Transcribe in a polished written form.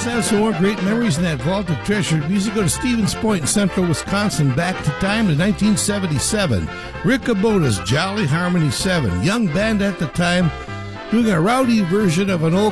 have some more great memories in that vault of treasured music. Go to Stevens Point in central Wisconsin, back to time to 1977. Rick Kubota's Jolly Harmony 7, young band at the time, doing a rowdy version of an old